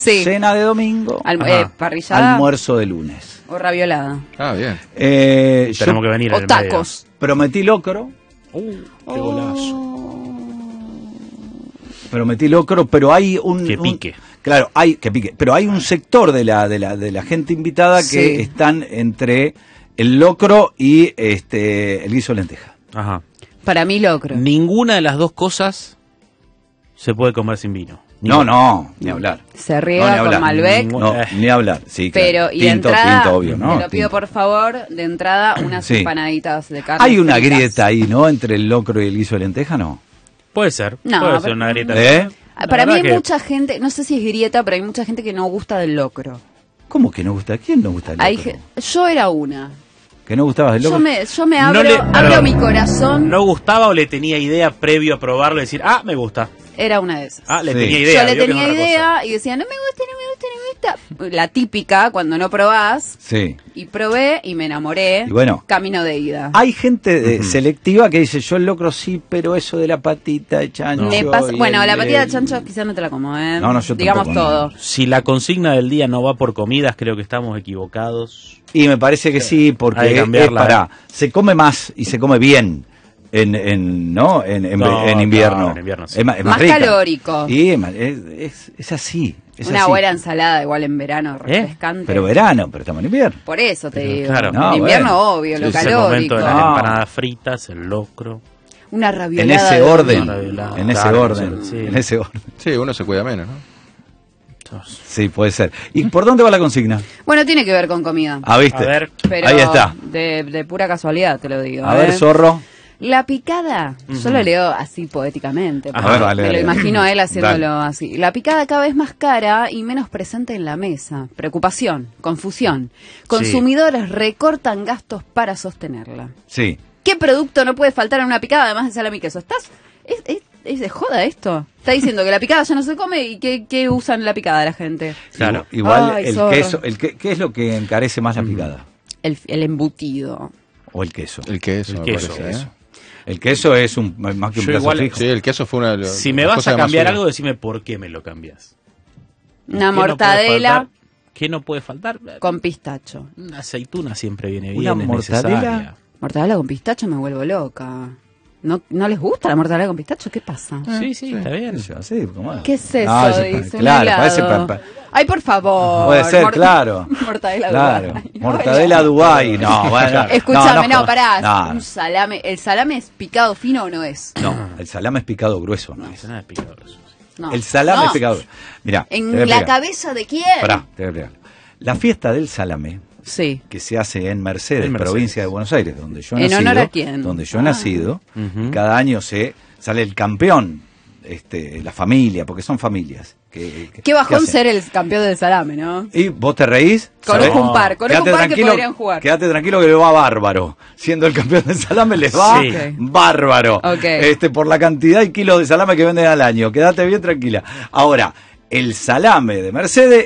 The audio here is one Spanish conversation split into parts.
Sí. Cena de domingo. Parrillada. Almuerzo de lunes. O raviolada. Ah, bien. Tenemos que venir O en el tacos. Prometí locro. Qué golazo. Prometí locro, pero hay un... Que pique. Claro, hay que pique. Pero hay un sector de la gente invitada que están entre el locro y el guiso de lenteja. Ajá. Para mí locro. Ninguna de las dos cosas se puede comer sin vino. No, ni hablar. Se riega No, ni con hablar. Malbec. No, ni hablar, sí, claro. Pero, y tinto, de entrada, tinto, obvio, ¿no? te lo pido por favor, de entrada, unas Sí. empanaditas de carne. Hay una fritas. grieta ahí, ¿no? Entre el locro y el guiso de lenteja, ¿no? Puede ser. No, puede pero- ser una grieta. ¿Eh? La Para mí verdad hay que- mucha gente, no sé si es grieta, pero hay mucha gente que no gusta del locro. ¿Cómo que no gusta? ¿Quién no gusta el Hay locro? yo era una. ¿Que no gustabas el locro? Yo me abro, No le- abro perdón. mi corazón. ¿No gustaba o le tenía idea previo a probarlo y decir, me gusta? Era una de esas. Le Sí. tenía idea. Yo le vio que es tenía otra idea y decía, no me gusta, no me gusta, no me gusta. La típica, cuando no probás. Sí. Y probé y me enamoré. Y bueno. Camino de ida. Hay gente selectiva que dice, yo el locro sí, pero eso de la patita de chancho... Me pasa- y bueno, el- la patita de el- chancho quizás no te la como, ¿eh? No, yo digamos tampoco, todo. no. Si la consigna del día no va por comidas, creo que estamos equivocados. Y me parece que sí, Hay porque que cambiarla. se come más y se come bien en No, invierno. claro, en invierno sí. Es más Más rica. calórico. Y es así. Es Una así. buena ensalada igual en verano, refrescante. Pero verano, pero estamos en invierno. Por eso te digo. claro. No, en invierno, bueno. obvio, Sí, lo es el calórico. momento de las No. empanadas fritas, el locro. Una En raviolada. ese de orden. domingo. Raviolada, En ese claro, orden. sí. En ese orden. Sí, uno se cuida menos, ¿no? Sí, puede ser. ¿Y por dónde va la consigna? Bueno, tiene que ver con comida. Ah, ¿viste? A ver. Pero Ahí está. De pura casualidad te lo digo. A ver, zorro. La picada, yo lo leo así poéticamente, Ajá. porque A ver, dale, me lo dale. imagino a él haciéndolo Dale. así. La picada cada vez más cara y menos presente en la mesa. Preocupación, confusión. Consumidores recortan gastos para sostenerla. Sí. ¿Qué producto no puede faltar en una picada además de salami y queso? ¿Es de joda esto? Está diciendo que la picada ya no se come y ¿qué usan la picada la gente? Claro. Igual Ay, el zorro. queso, ¿qué es lo que encarece más la picada? El embutido. ¿O el queso? El queso, El me queso, parece, ¿eh? Eso. El queso es más que un Yo plazo igual- fijo. Sí, el queso fue una de las Si me las vas cosas a que más cambiar subo. algo, decime por qué me lo cambias. Una ¿Qué no puede mortadela faltar? ¿Qué no puede faltar? con pistacho. Una aceituna siempre viene Una bien, es mortadela. necesaria. Mortadela con pistacho me vuelvo loca. ¿No les gusta la mortadela con pistacho? ¿Qué pasa? Sí, está bien. Eso, así, ¿cómo? ¿Qué es eso? No, eso Dice, un claro, helado. parece Ay, por favor. Puede ser, claro. Mortadela Claro. Dubái. Mortadela Dubái. No, bueno. Escúchame, no, pará. No, Un salame. ¿El salame es picado fino o no es? no, el salame es picado grueso, ¿no? Es nada de picado. No. El salame No. es picado. Mirá, te voy ¿En a la explicar. cabeza de quién? Pará, te voy a explicar. La fiesta del salame, Sí. que se hace en Mercedes, En Mercedes. provincia de Buenos Aires, donde yo he ¿En nacido. honor a quién? Donde yo he Ah. nacido, Ujú. cada año sale el campeón, la familia, porque son familias. Qué bajón hacen. ser el campeón del salame, ¿no? Y vos te reís. Conozco ¿sabés? un par que podrían jugar. Quédate tranquilo que le va bárbaro. Siendo el campeón del salame les va Sí. Ok. bárbaro. Ok. Por la cantidad de kilos de salame que venden al año. Quédate bien tranquila. Ahora, el salame de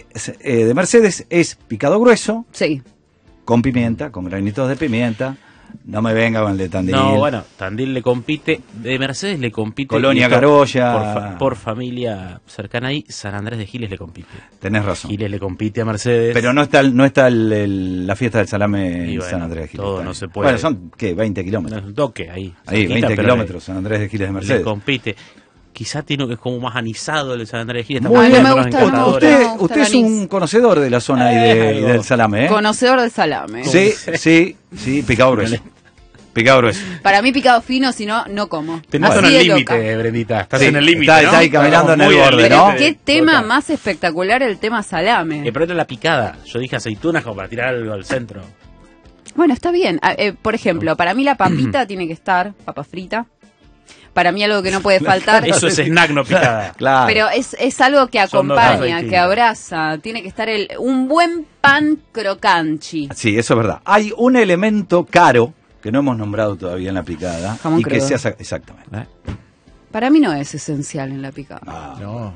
Mercedes es picado grueso, Sí. con pimienta, con granitos de pimienta. No me venga con el de Tandil. No, bueno, Tandil le compite, de Mercedes le compite. Colonia y esto Carolla. Por familia cercana ahí, San Andrés de Giles le compite. Tenés razón. Giles le compite a Mercedes. Pero no está la fiesta del salame Y en bueno, San Andrés de Giles. todo Está no bien. se puede. Bueno, son, ¿qué? 20 kilómetros. No es un toque ahí. Ahí, cerquita, 20 pero kilómetros, San Andrés de Giles de le Mercedes. compite. Quizá tiene que es como más anisado el San Andrés de Giles. Muy Ay, bien. no me gusta, no, Usted, me gusta usted el es anís. un conocedor de la zona y algo. del salame, ¿eh? Conocedor de salame. Sí, picado grueso. Picado grueso. Para mí picado fino, si no, no como. Tenés Así en el de límite, loca. Brendita. Estás Sí, en el límite, está- ¿no? está ahí caminando en el Muy al borde, límite ¿no? de- ¿Qué tema total. más espectacular el tema salame? Pero era la picada. Yo dije aceitunas como para tirar algo al centro. Bueno, está bien. Por ejemplo, para mí la papita tiene que estar, papa frita. Para mí algo que no puede faltar. Eso es snack, no picada. Claro. Pero es algo que Son dos cosas acompaña, que distintas. abraza. Tiene que estar un buen pan crocanchi. Sí, eso es verdad. Hay un elemento caro que no hemos nombrado todavía en la picada. Jamón y que crudo. se hace exactamente. Para mí no es esencial en la picada. No.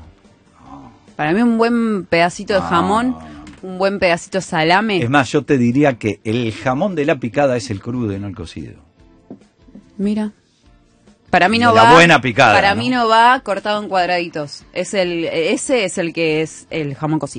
Para mí un buen pedacito de No, jamón, no. un buen pedacito de salame. Es más, yo te diría que el jamón de la picada es el crudo y no el cocido. Mira. Para mí no de la va. buena picada. Para ¿no? mí no va cortado en cuadraditos. Ese es el que es el jamón cocido.